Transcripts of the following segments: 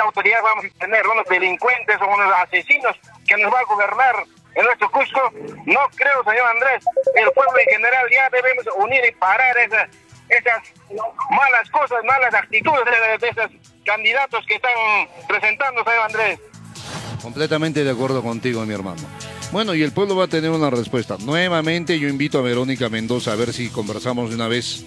autoridad vamos a tener? ¿Unos delincuentes o unos asesinos que nos va a gobernar en nuestro Cusco? No creo, señor Andrés. El pueblo en general ya debemos unir y parar esas malas cosas, malas actitudes de esos candidatos que están presentando, señor Andrés. Completamente de acuerdo contigo, mi hermano. Bueno, y el pueblo va a tener una respuesta. Nuevamente yo invito a Verónica Mendoza a ver si conversamos de una vez,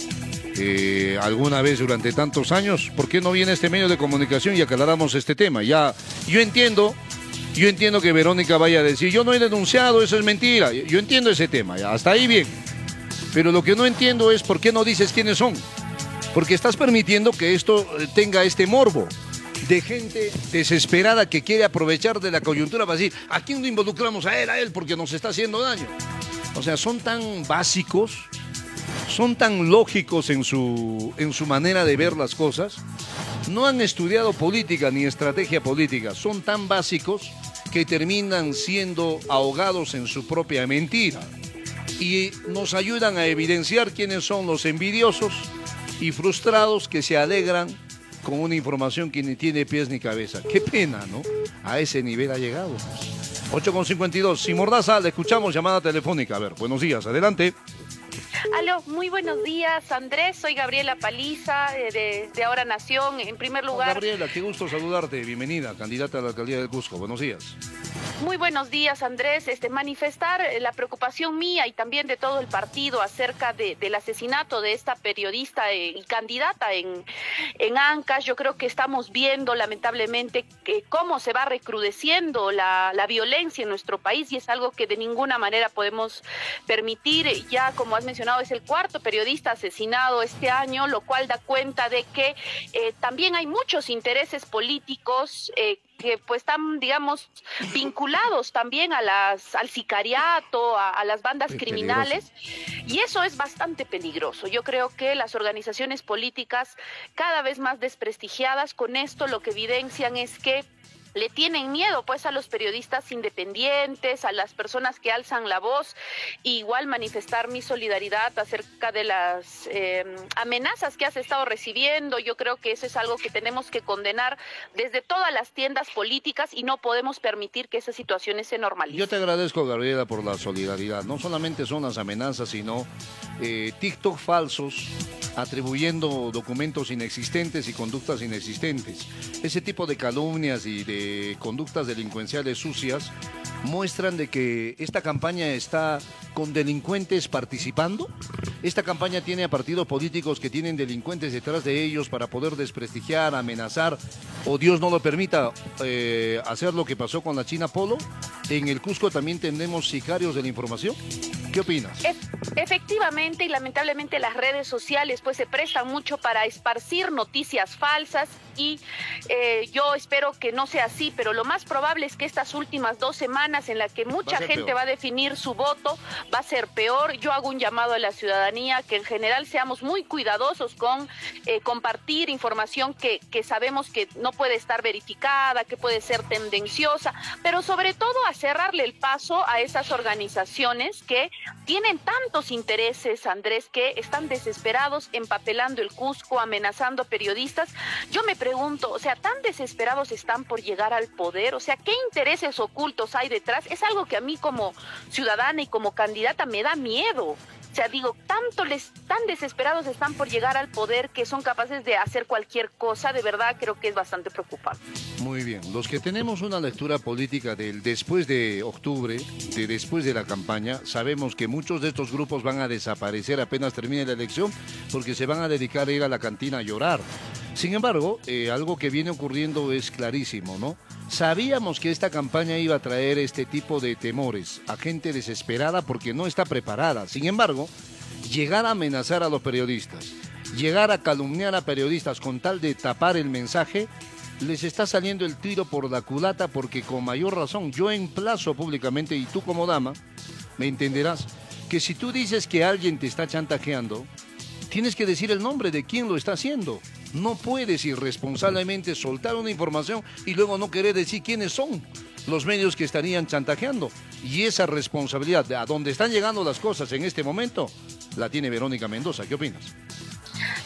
alguna vez durante tantos años. ¿Por qué no viene este medio de comunicación y aclaramos este tema? Ya, yo entiendo que Verónica vaya a decir, yo no he denunciado, eso es mentira. Yo entiendo ese tema, ya, hasta ahí bien. Pero lo que no entiendo es por qué no dices quiénes son. Porque estás permitiendo que esto tenga este morbo de gente desesperada que quiere aprovechar de la coyuntura para decir, ¿a quién no involucramos? A él, porque nos está haciendo daño. O sea, son tan básicos, son tan lógicos en su manera de ver las cosas. No han estudiado política ni estrategia política, son tan básicos que terminan siendo ahogados en su propia mentira. Y nos ayudan a evidenciar quiénes son los envidiosos y frustrados que se alegran con una información que ni tiene pies ni cabeza. Qué pena, ¿no? A ese nivel ha llegado. 8:52. Sin Mordaza, le escuchamos llamada telefónica. A ver, buenos días, adelante. Aló, muy buenos días, Andrés. Soy Gabriela Paliza, de Ahora Nación. En primer lugar... Gabriela, qué gusto saludarte. Bienvenida, candidata a la alcaldía del Cusco. Buenos días. Muy buenos días, Andrés. Manifestar la preocupación mía y también de todo el partido acerca del asesinato de esta periodista y candidata en Ancash. Yo creo que estamos viendo, lamentablemente, cómo se va recrudeciendo la violencia en nuestro país y es algo que de ninguna manera podemos permitir. Ya, como has mencionado, es el cuarto periodista asesinado este año, lo cual da cuenta de que también hay muchos intereses políticos que pues están, digamos, vinculados también al sicariato, a las bandas criminales, y eso es bastante peligroso. Yo creo que las organizaciones políticas cada vez más desprestigiadas con esto lo que evidencian es que le tienen miedo pues a los periodistas independientes, a las personas que alzan la voz. Igual manifestar mi solidaridad acerca de las amenazas que has estado recibiendo. Yo creo que eso es algo que tenemos que condenar desde todas las tiendas políticas y no podemos permitir que esas situaciones se normalicen. Yo te agradezco, Gabriela, por la solidaridad. No solamente son las amenazas, sino TikTok falsos, atribuyendo documentos inexistentes y conductas inexistentes. Ese tipo de calumnias y de conductas delincuenciales sucias muestran de que esta campaña está con delincuentes participando. Esta campaña tiene a partidos políticos que tienen delincuentes detrás de ellos para poder desprestigiar, amenazar, o Dios no lo permita, hacer lo que pasó con la China Polo. En el Cusco también tenemos sicarios de la información. ¿Qué opinas? Efectivamente, y lamentablemente las redes sociales pues se prestan mucho para esparcir noticias falsas y yo espero que no sea así, pero lo más probable es que estas últimas 2 semanas en las que mucha gente va a definir su voto, va a ser peor. Yo hago un llamado a la ciudadanía que en general seamos muy cuidadosos con compartir información que sabemos que no puede estar verificada, que puede ser tendenciosa, pero sobre todo a cerrarle el paso a esas organizaciones que tienen tantos intereses, Andrés, que están desesperados empapelando el Cusco, amenazando periodistas. Yo me pregunto, o sea, ¿tan desesperados están por llegar al poder? O sea, ¿qué intereses ocultos hay detrás? Es algo que a mí como ciudadana y como candidata me da miedo. O sea, digo, tan desesperados están por llegar al poder que son capaces de hacer cualquier cosa. De verdad, creo que es bastante preocupante. Muy bien. Los que tenemos una lectura política del después de octubre, después de la campaña, sabemos que muchos de estos grupos van a desaparecer apenas termine la elección porque se van a dedicar a ir a la cantina a llorar. Sin embargo, algo que viene ocurriendo es clarísimo, ¿no? Sabíamos que esta campaña iba a traer este tipo de temores a gente desesperada porque no está preparada. Sin embargo, llegar a amenazar a los periodistas, llegar a calumniar a periodistas con tal de tapar el mensaje, les está saliendo el tiro por la culata porque con mayor razón yo emplazo públicamente, y tú como dama me entenderás, que si tú dices que alguien te está chantajeando, tienes que decir el nombre de quién lo está haciendo. No puedes irresponsablemente soltar una información y luego no querer decir quiénes son los medios que estarían chantajeando. Y esa responsabilidad de a dónde están llegando las cosas en este momento la tiene Verónica Mendoza. ¿Qué opinas?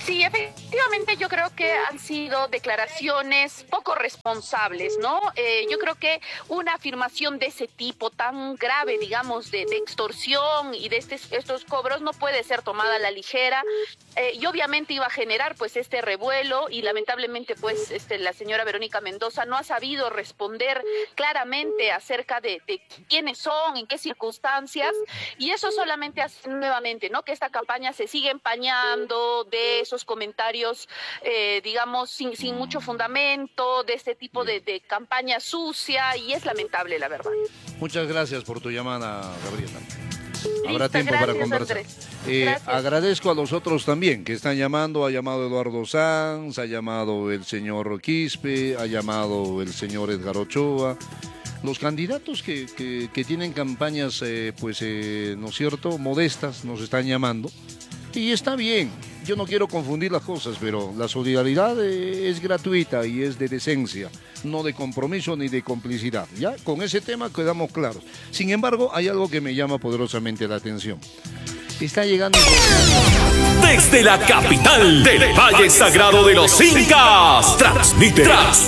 Sí, efectivamente yo creo que han sido declaraciones poco responsables, ¿no? Yo creo que una afirmación de ese tipo tan grave, digamos, de extorsión y de estos cobros no puede ser tomada a la ligera. Y obviamente iba a generar pues este revuelo y lamentablemente pues la señora Verónica Mendoza no ha sabido responder claramente acerca de quiénes son, en qué circunstancias, y eso solamente hace nuevamente, ¿no?, que esta campaña se siga empañando de esos comentarios, digamos, sin mucho fundamento, de este tipo de campaña sucia, y es lamentable, la verdad. Muchas gracias por tu llamada, Gabriela. Habrá tiempo para conversar. Agradezco a los otros también que están llamando. Ha llamado Eduardo Sanz, ha llamado el señor Quispe, ha llamado el señor Edgar Ochoa. Los candidatos que tienen campañas, ¿no es cierto?, modestas, nos están llamando. Y está bien, yo no quiero confundir las cosas, pero la solidaridad es gratuita y es de decencia, no de compromiso ni de complicidad. Ya, con ese tema quedamos claros. Sin embargo, hay algo que me llama poderosamente la atención. Está llegando... Desde la capital del Valle Sagrado de los Incas, transmite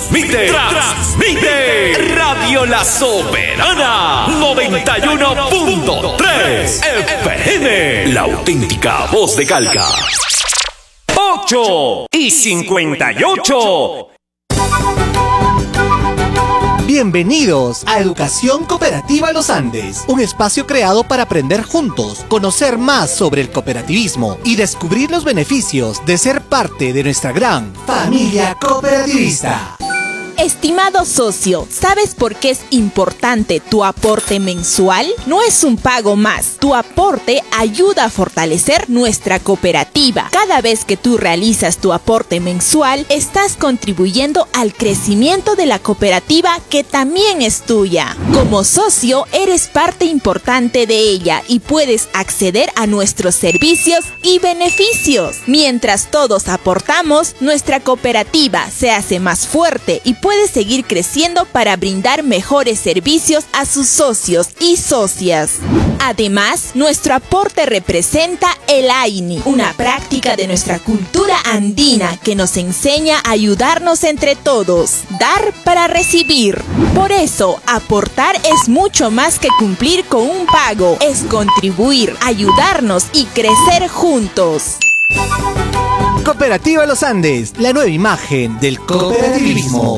Radio La Soberana 91.3 FM, la auténtica voz de Calca. 8:58. Bienvenidos a Educación Cooperativa Los Andes, un espacio creado para aprender juntos, conocer más sobre el cooperativismo y descubrir los beneficios de ser parte de nuestra gran familia cooperativista. Estimado socio, ¿sabes por qué es importante tu aporte mensual? No es un pago más. Tu aporte ayuda a fortalecer nuestra cooperativa. Cada vez que tú realizas tu aporte mensual, estás contribuyendo al crecimiento de la cooperativa que también es tuya. Como socio, eres parte importante de ella y puedes acceder a nuestros servicios y beneficios. Mientras todos aportamos, nuestra cooperativa se hace más fuerte y puede seguir creciendo para brindar mejores servicios a sus socios y socias. Además, nuestro aporte representa el AINI, una práctica de nuestra cultura andina que nos enseña a ayudarnos entre todos, dar para recibir. Por eso, aportar es mucho más que cumplir con un pago, es contribuir, ayudarnos y crecer juntos. Cooperativa Los Andes, la nueva imagen del cooperativismo.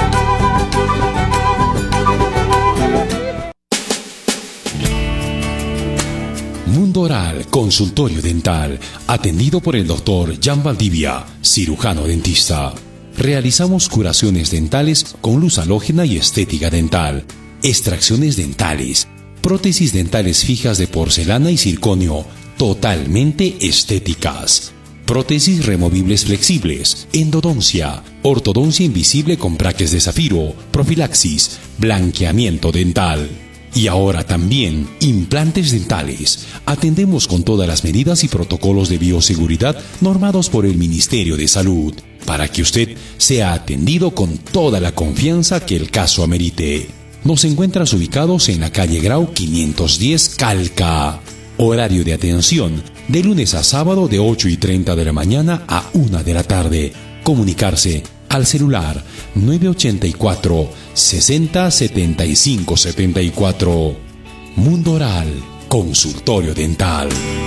Mundo Oral, consultorio dental, atendido por el doctor Jan Valdivia, cirujano dentista. Realizamos curaciones dentales con luz halógena y estética dental, extracciones dentales, prótesis dentales fijas de porcelana y circonio, totalmente estéticas. Prótesis removibles flexibles, endodoncia, ortodoncia invisible con braques de zafiro, profilaxis, blanqueamiento dental. Y ahora también implantes dentales. Atendemos con todas las medidas y protocolos de bioseguridad normados por el Ministerio de Salud, para que usted sea atendido con toda la confianza que el caso amerite. Nos encuentras ubicados en la calle Grau 510 Calca. Horario de atención de lunes a sábado de 8:30 de la mañana a 1 de la tarde. Comunicarse al celular 984 60 75 74. Mundo Oral, consultorio dental.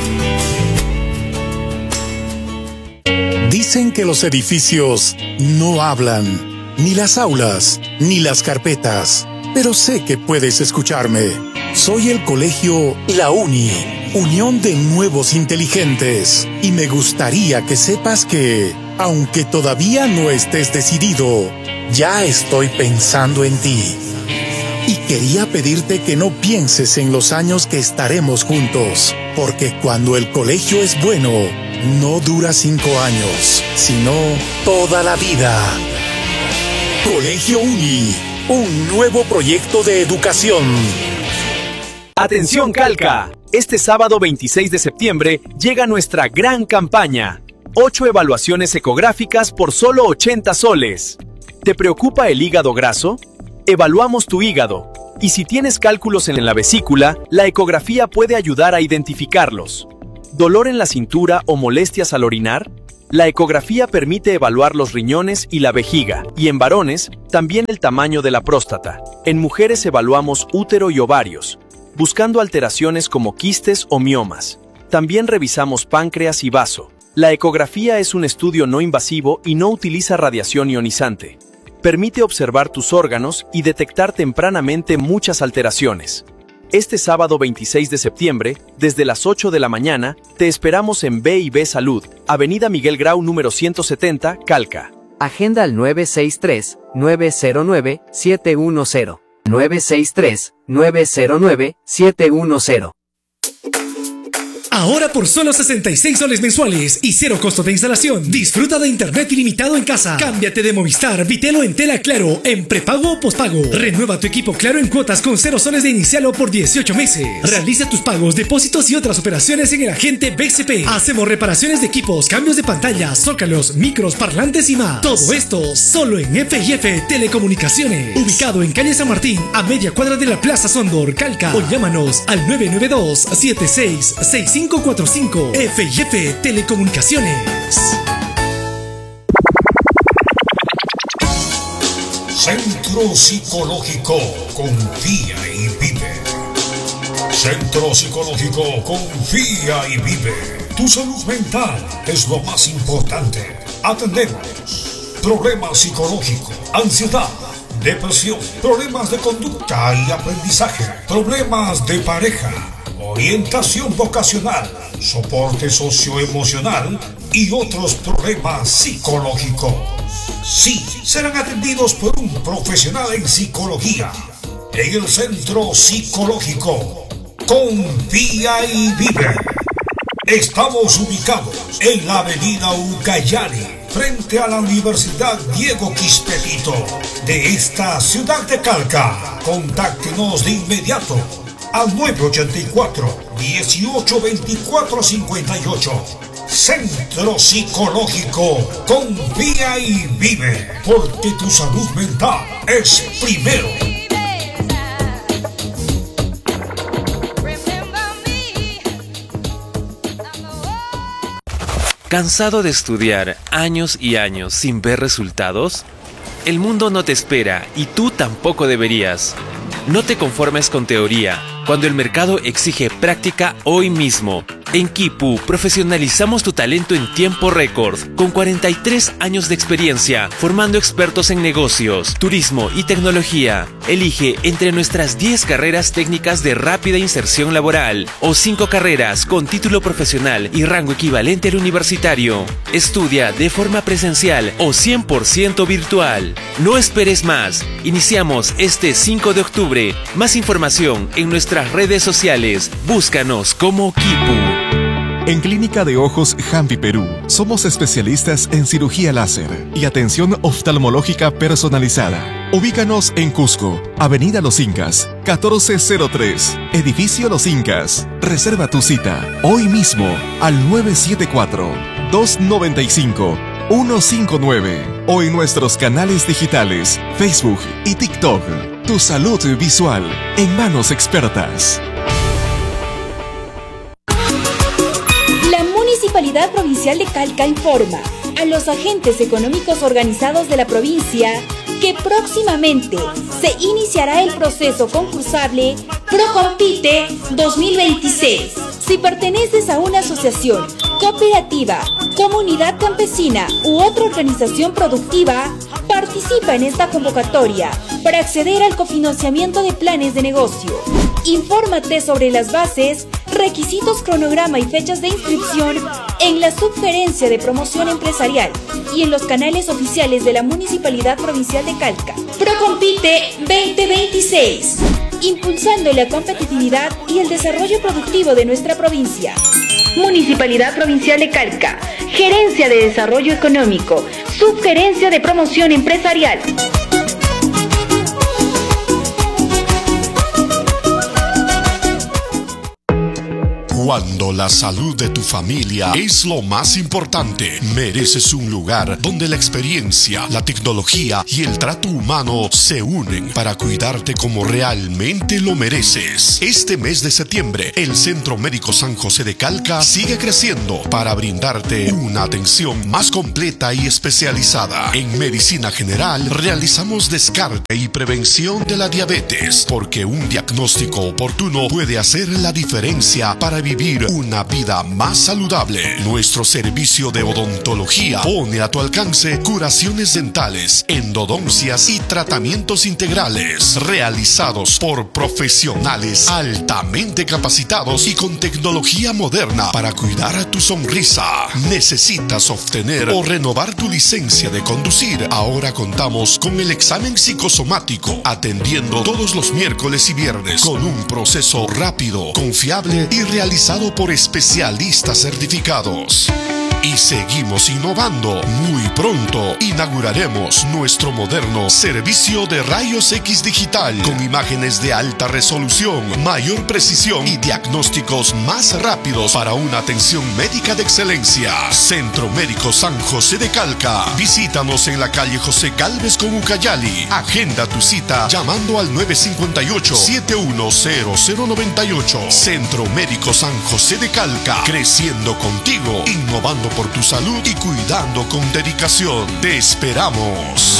Dicen que los edificios no hablan, ni las aulas, ni las carpetas, pero sé que puedes escucharme. Soy el colegio La Uni, Unión de Nuevos Inteligentes, y me gustaría que sepas que, aunque todavía no estés decidido, ya estoy pensando en ti. Y quería pedirte que no pienses en los años que estaremos juntos, porque cuando el colegio es bueno, no dura 5 años, sino toda la vida. Colegio Uni, un nuevo proyecto de educación. Atención Calca, este sábado 26 de septiembre llega nuestra gran campaña. 8 evaluaciones ecográficas por solo 80 soles. ¿Te preocupa el hígado graso? Evaluamos tu hígado. Y si tienes cálculos en la vesícula, la ecografía puede ayudar a identificarlos. ¿Dolor en la cintura o molestias al orinar? La ecografía permite evaluar los riñones y la vejiga, y en varones, también el tamaño de la próstata. En mujeres evaluamos útero y ovarios, buscando alteraciones como quistes o miomas. También revisamos páncreas y vaso. La ecografía es un estudio no invasivo y no utiliza radiación ionizante. Permite observar tus órganos y detectar tempranamente muchas alteraciones. Este sábado 26 de septiembre, desde las 8 de la mañana, te esperamos en B&B Salud, Avenida Miguel Grau número 170, Calca. Agenda al 963-909-710. 963-909-710. Ahora por solo 66 soles mensuales y cero costo de instalación, disfruta de internet ilimitado en casa. Cámbiate de Movistar, Vitelo en Tela Claro, en prepago o pospago. Renueva tu equipo Claro en cuotas con 0 soles de inicial o por 18 meses. Realiza tus pagos, depósitos y otras operaciones en el agente BCP. Hacemos reparaciones de equipos, cambios de pantallas, zócalos, micros, parlantes y más. Todo esto solo en F&F Telecomunicaciones. Ubicado en calle San Martín, a media cuadra de la Plaza Sondor, Calca. O llámanos al 992-766545. F&F Telecomunicaciones. Centro Psicológico Confía y Vive. Centro Psicológico Confía y Vive. Tu salud mental es lo más importante. Atendemos problemas psicológicos, ansiedad, depresión, problemas de conducta y aprendizaje, problemas de pareja, orientación vocacional, soporte socioemocional y otros problemas psicológicos. Sí, serán atendidos por un profesional en psicología en el Centro Psicológico Confía y Vive. Estamos ubicados en la avenida Ucayali, frente a la Universidad Diego Quispetito de esta ciudad de Calca. Contáctenos de inmediato al 984-182458. Centro Psicológico Confía y Vive, porque tu salud mental es primero. ¿Cansado de estudiar años y años sin ver resultados? El mundo no te espera y tú tampoco deberías. No te conformes con teoría, cuando el mercado exige práctica hoy mismo. En Kipu profesionalizamos tu talento en tiempo récord, con 43 años de experiencia, formando expertos en negocios, turismo y tecnología. Elige entre nuestras 10 carreras técnicas de rápida inserción laboral o 5 carreras con título profesional y rango equivalente al universitario. Estudia de forma presencial o 100% virtual. No esperes más. Iniciamos este 5 de octubre. Más información en nuestras redes sociales. Búscanos como Kipu. En Clínica de Ojos Jampi Perú, somos especialistas en cirugía láser y atención oftalmológica personalizada. Ubícanos en Cusco, Avenida Los Incas, 1403, Edificio Los Incas. Reserva tu cita hoy mismo al 974-295-159 o en nuestros canales digitales, Facebook y TikTok. Tu salud visual en manos expertas. Municipalidad Provincial de Calca informa a los agentes económicos organizados de la provincia que próximamente se iniciará el proceso concursable Procompite 2026. Si perteneces a una asociación, cooperativa, comunidad campesina u otra organización productiva, participa en esta convocatoria para acceder al cofinanciamiento de planes de negocio. Infórmate sobre las bases, requisitos, cronograma y fechas de inscripción en la Subgerencia de Promoción Empresarial y en los canales oficiales de la Municipalidad Provincial de Calca. Procompite 2026, impulsando la competitividad y el desarrollo productivo de nuestra provincia. Municipalidad Provincial de Calca, Gerencia de Desarrollo Económico, Subgerencia de Promoción Empresarial. Cuando la salud de tu familia es lo más importante, mereces un lugar donde la experiencia, la tecnología y el trato humano se unen para cuidarte como realmente lo mereces. Este mes de septiembre, el Centro Médico San José de Calca sigue creciendo para brindarte una atención más completa y especializada. En medicina general, realizamos descarte y prevención de la diabetes, porque un diagnóstico oportuno puede hacer la diferencia para vivir una vida más saludable. Nuestro servicio de odontología pone a tu alcance curaciones dentales, endodoncias y tratamientos integrales realizados por profesionales altamente capacitados y con tecnología moderna para cuidar tu sonrisa. ¿Necesitas obtener o renovar tu licencia de conducir? Ahora contamos con el examen psicosomático, atendiendo todos los miércoles y viernes con un proceso rápido, confiable y realizado por especialistas certificados. Y seguimos innovando. Muy pronto inauguraremos nuestro moderno servicio de rayos X digital con imágenes de alta resolución, mayor precisión y diagnósticos más rápidos para una atención médica de excelencia. Centro Médico San José de Calca. Visítanos en la calle José Gálvez con Ucayali. Agenda tu cita llamando al 958-710098. Centro Médico San José de Calca. Creciendo contigo, innovando por tu salud y cuidando con dedicación. Te esperamos.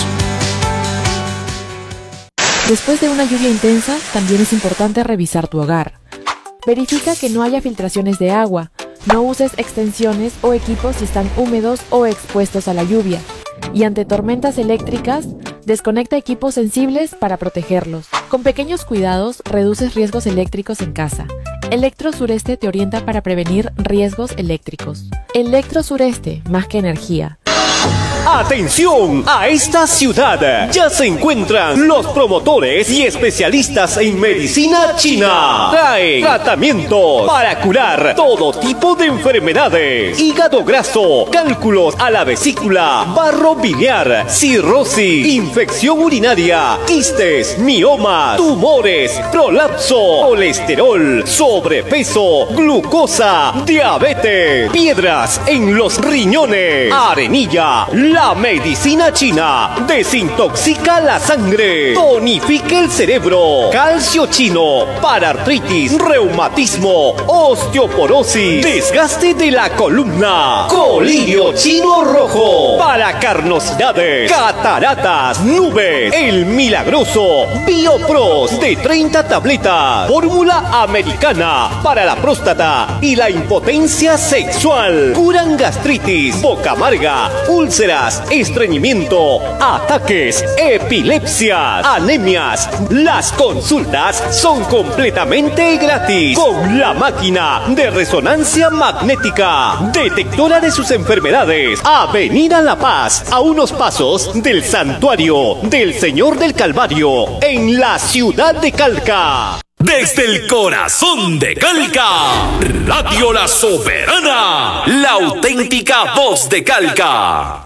Después de una lluvia intensa, también es importante revisar tu hogar. Verifica que no haya filtraciones de agua. No uses extensiones o equipos si están húmedos o expuestos a la lluvia. Y ante tormentas eléctricas, desconecta equipos sensibles para protegerlos. Con pequeños cuidados, reduces riesgos eléctricos en casa. Electro Sureste te orienta para prevenir riesgos eléctricos. Electro Sureste, más que energía. ¡Atención! A esta ciudad ya se encuentran los promotores y especialistas en medicina china. Traen tratamientos para curar todo tipo de enfermedades: hígado graso, cálculos a la vesícula, barro biliar, cirrosis, infección urinaria, quistes, miomas, tumores, prolapso, colesterol, sobrepeso, glucosa, diabetes, piedras en los riñones. Arenilla, la medicina china desintoxica la sangre, tonifica el cerebro. Calcio chino para artritis, reumatismo, osteoporosis, desgaste de la columna. Colirio chino rojo para carnosidades, cataratas, nubes. El milagroso Biopros de 30 tabletas. Fórmula americana para la próstata y la impotencia sexual. Curan gastritis, boca amarga, úlceras, estreñimiento, ataques, epilepsia, anemias. Las consultas son completamente gratis con la máquina de resonancia magnética, detectora de sus enfermedades. Avenida La Paz, a unos pasos del Santuario del Señor del Calvario, en la ciudad de Calca. Desde el corazón de Calca, Radio La Soberana, la auténtica voz de Calca.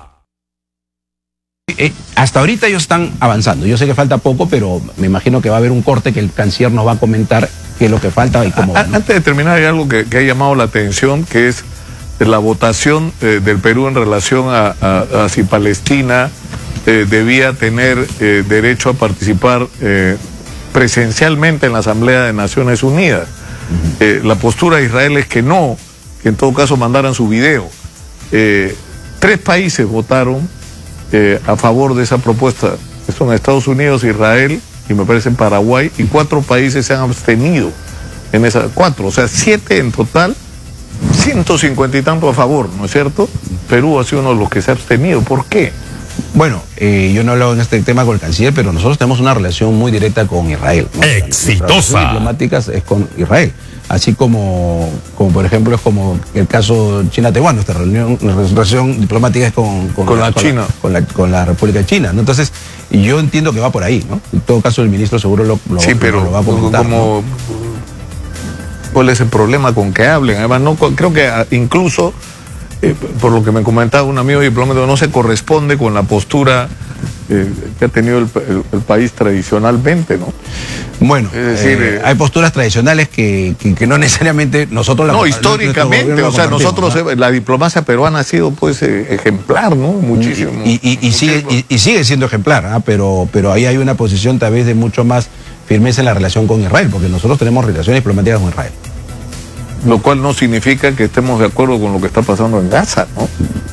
Hasta ahorita ellos están avanzando. Yo sé que falta poco, pero me imagino que va a haber un corte que el canciller nos va a comentar qué es lo que falta y cómo va, ¿no? Antes de terminar, hay algo que ha llamado la atención, que es la votación del Perú en relación a si Palestina debía tener derecho a participar presencialmente en la Asamblea de Naciones Unidas. La postura de Israel es que no, que en todo caso mandaran su video. 3 países votaron a favor de esa propuesta. Son Estados Unidos, Israel y me parece Paraguay, y 4 países se han abstenido en esas 4, o sea 7 en total, 150 y tanto a favor, ¿no es cierto? Perú ha sido uno de los que se ha abstenido. ¿Por qué? Bueno, yo no he hablado en este tema con el canciller, pero nosotros tenemos una relación muy directa con Israel, ¿no? Exitosa. Diplomáticas es con Israel. Así como por ejemplo es como el caso China-Taiwán, nuestra relación diplomática es con la República de China, ¿no? Entonces, yo entiendo que va por ahí, ¿no? En todo caso el ministro seguro lo va a comentar, ¿no? ¿Cuál es el problema con que hablen? Además, no, creo que incluso, por lo que me comentaba un amigo diplomático, no se corresponde con la postura que ha tenido el país tradicionalmente, ¿no? Bueno, es decir, hay posturas tradicionales que no necesariamente nosotros no, históricamente, o sea, nosotros, ¿no? La diplomacia peruana ha sido pues ejemplar, ¿no? Muchísimo. Y sigue siendo ejemplar, ¿eh? pero ahí hay una posición tal vez de mucho más firmeza en la relación con Israel, porque nosotros tenemos relaciones diplomáticas con Israel. Lo cual no significa que estemos de acuerdo con lo que está pasando en Gaza, ¿no?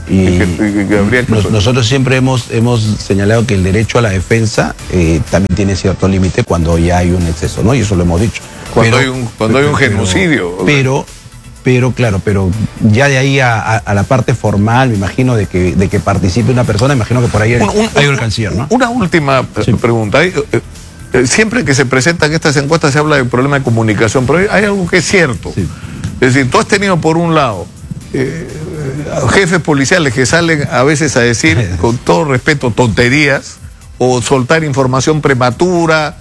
Nosotros siempre hemos señalado que el derecho a la defensa también tiene cierto límite cuando ya hay un exceso, ¿no? Y eso lo hemos dicho. Cuando hay un genocidio. Pero claro, ya de ahí a la parte formal, me imagino, de que participe una persona, imagino que por ahí hay un canciller, ¿no? Una última pregunta. Siempre que se presentan estas encuestas se habla del problema de comunicación, pero hay algo que es cierto. Sí. Es decir, tú has tenido por un lado jefes policiales que salen a veces a decir, con todo respeto, tonterías, o soltar información prematura,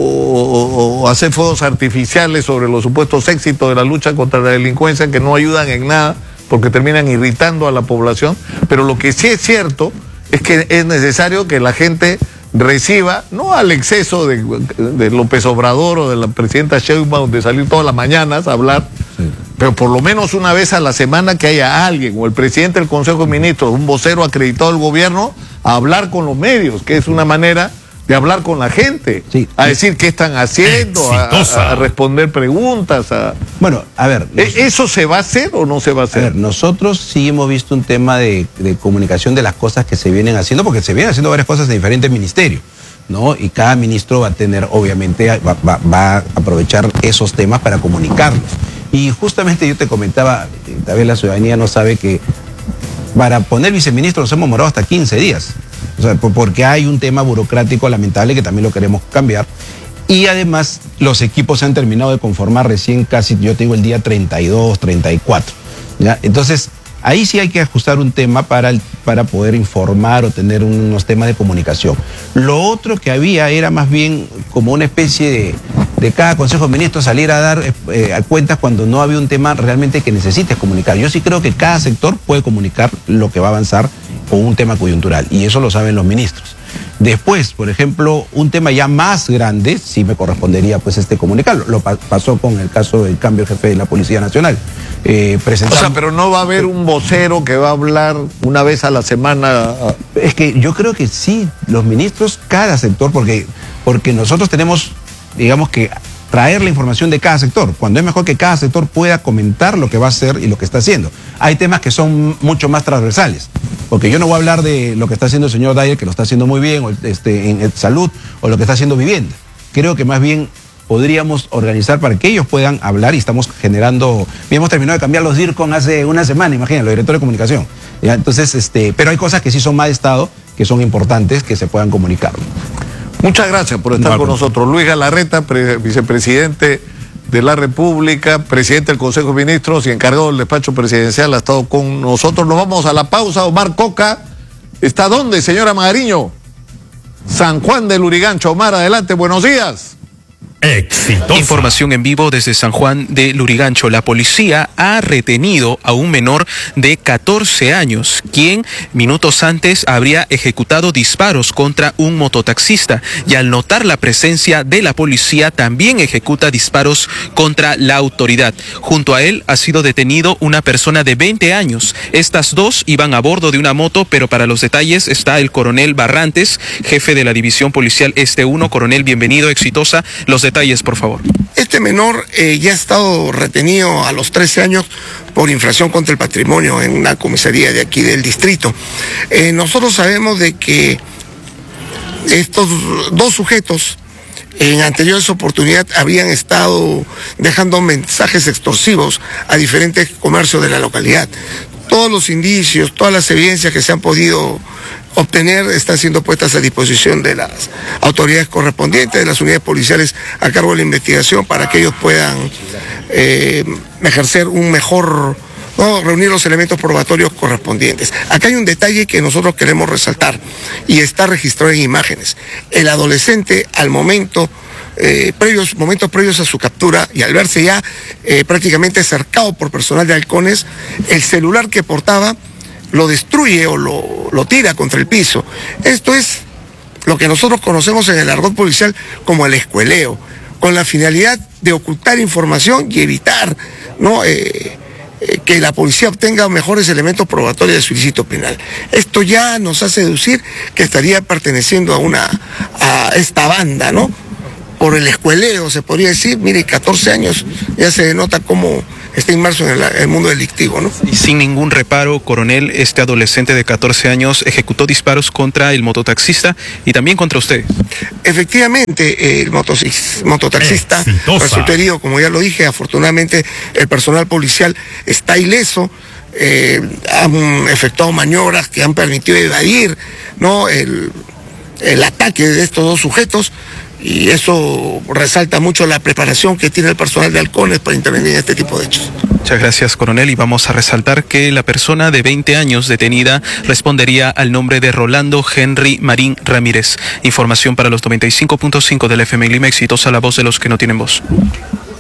o hacer fuegos artificiales sobre los supuestos éxitos de la lucha contra la delincuencia que no ayudan en nada porque terminan irritando a la población. Pero lo que sí es cierto es que es necesario que la gente reciba, no al exceso de López Obrador o de la presidenta Sheinbaum de salir todas las mañanas a hablar, pero por lo menos una vez a la semana que haya alguien, o el presidente del Consejo de Ministros, un vocero acreditado del gobierno, a hablar con los medios, que es una manera de hablar con la gente, a decir qué están haciendo, a responder preguntas. Bueno, a ver. ¿Eso se va a hacer o no se va a hacer? A ver, nosotros sí hemos visto un tema de comunicación de las cosas que se vienen haciendo, porque se vienen haciendo varias cosas en diferentes ministerios, ¿no? Y cada ministro va a tener, obviamente, va a aprovechar esos temas para comunicarlos. Y justamente yo te comentaba, tal vez la ciudadanía no sabe que para poner viceministro nos hemos demorado hasta 15 días. O sea, porque hay un tema burocrático lamentable que también lo queremos cambiar. Y además los equipos se han terminado de conformar recién casi, yo te digo, el día 32, 34. ¿Ya? Entonces, ahí sí hay que ajustar un tema para poder informar o tener unos temas de comunicación. Lo otro que había era más bien como una especie de cada Consejo de Ministros salir a dar cuentas cuando no había un tema realmente que necesites comunicar. Yo sí creo que cada sector puede comunicar lo que va a avanzar con un tema coyuntural, y eso lo saben los ministros. Después, por ejemplo, un tema ya más grande, sí me correspondería pues comunicarlo. Lo pasó con el caso del cambio de jefe de la Policía Nacional. O sea, pero no va a haber un vocero que va a hablar una vez a la semana. Es que yo creo que sí, los ministros, cada sector, porque nosotros tenemos, digamos que, traer la información de cada sector, cuando es mejor que cada sector pueda comentar lo que va a hacer y lo que está haciendo. Hay temas que son mucho más transversales, porque yo no voy a hablar de lo que está haciendo el señor Dyer, que lo está haciendo muy bien, o en salud, o lo que está haciendo vivienda. Creo que más bien podríamos organizar para que ellos puedan hablar, y estamos generando, hemos terminado de cambiar los DIRCOM hace una semana, imagínense, los directores de comunicación. ¿Ya? Entonces, pero hay cosas que sí son más de Estado, que son importantes, que se puedan comunicar. Muchas gracias por estar con nosotros. Luis Galarreta, vicepresidente de la República, presidente del Consejo de Ministros y encargado del despacho presidencial, ha estado con nosotros. Nos vamos a la pausa. Omar Coca, ¿está dónde, señora Magariño? San Juan del Lurigancho. Omar, adelante, buenos días. Exitosa. Información en vivo desde San Juan de Lurigancho. La policía ha retenido a un menor de 14 años, quien minutos antes habría ejecutado disparos contra un mototaxista, y al notar la presencia de la policía también ejecuta disparos contra la autoridad. Junto a él ha sido detenido una persona de 20 años. Estas dos iban a bordo de una moto, pero para los detalles está el coronel Barrantes, jefe de la División Policial Este 1. Coronel, bienvenido, Exitosa. Los detalles, por favor. Este menor ya ha estado retenido a los 13 años por infracción contra el patrimonio en una comisaría de aquí del distrito. Nosotros sabemos de que estos dos sujetos en anteriores oportunidades habían estado dejando mensajes extorsivos a diferentes comercios de la localidad. Todos los indicios, todas las evidencias que se han podido obtener están siendo puestas a disposición de las autoridades correspondientes, de las unidades policiales a cargo de la investigación, para que ellos puedan ejercer un mejor, reunir los elementos probatorios correspondientes. Acá hay un detalle que nosotros queremos resaltar y está registrado en imágenes. El adolescente, al momento, momentos previos a su captura, y al verse ya prácticamente cercado por personal de halcones, el celular que portaba lo destruye o lo tira contra el piso. Esto es lo que nosotros conocemos en el argot policial como el escueleo, con la finalidad de ocultar información y evitar, ¿no?, que la policía obtenga mejores elementos probatorios de su ilícito penal. Esto ya nos hace deducir que estaría perteneciendo a esta banda, ¿no? Por el escueleo, se podría decir. Mire, 14 años ya se denota cómo está inmerso en el mundo delictivo, ¿no? Y sin ningún reparo, coronel, este adolescente de 14 años ejecutó disparos contra el mototaxista y también contra usted. Efectivamente, el mototaxista resultó herido, como ya lo dije. Afortunadamente el personal policial está ileso. Han efectuado maniobras que han permitido evadir, ¿no?, el ataque de estos dos sujetos, y eso resalta mucho la preparación que tiene el personal de halcones para intervenir en este tipo de hechos. Muchas gracias, coronel, y vamos a resaltar que la persona de 20 años detenida respondería al nombre de Rolando Henry Marín Ramírez. Información para los 95.5 del FM Lima, exitosa la voz de los que no tienen voz.